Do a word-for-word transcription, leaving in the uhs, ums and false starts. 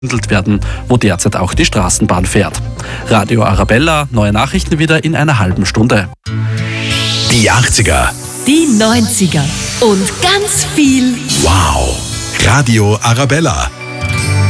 werden, wo derzeit auch die Straßenbahn fährt. Radio Arabella, neue Nachrichten wieder in einer halben Stunde. Die achtziger. Die neunziger. Und ganz viel Wow. Radio Arabella.